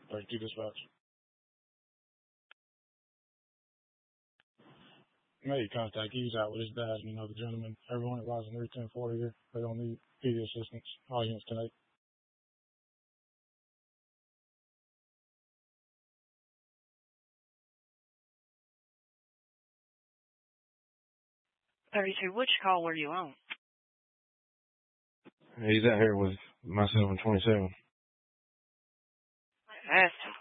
32 dispatch. May contact Ease out with his dad, the gentleman. Everyone that rides in 1040 here, they don't need PD assistance. All units tonight. 32, which call were you on? He's out here with myself and 27. That's